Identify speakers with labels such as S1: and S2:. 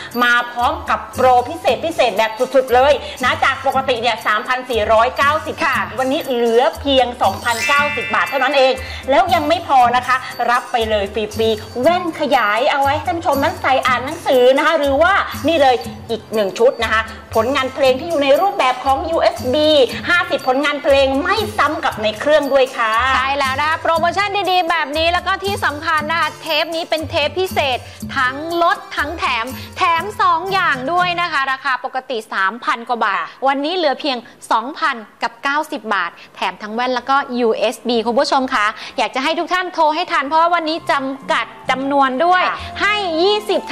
S1: มาพร้อมกับโปรพิเศษแบบสุดๆเลยนะจากปกติเนี่ย 3,490 บาทวันนี้เหลือเพียง 2,090 บาทเท่านั้นเองแล้วยังไม่พอนะคะรับไปเลยฟรีๆแว่นขยายเอาไว้ท่านผู้ชมนั้นใส่อ่านหนังสือนะคะหรือว่านี่เลยอีก1ชุดนะคะผลงานเพลงที่อยู่ในรูปแบบของ USB 50 ผลงานเพลงไม่ซ้ำกับในเครื่องด้วยค่ะ
S2: ใช่แล้วนะคะโปรโมชั่นดีๆแบบนี้แล้วก็ที่สำคัญนะคะเทปนี้เป็นเทปพิเศษทั้งลดทั้งแถม2อย่างด้วยนะคะราคาปกติ 3,000 กว่าบาทวันนี้เหลือเพียง 2,000 กับ 90 บาทแถมทั้งแว่นแล้วก็ USB คุณผู้ชมคะอยากจะให้ทุกท่านโทรให้ทันเพราะว่าวันนี้จำกัดจำนวนด้วยให้20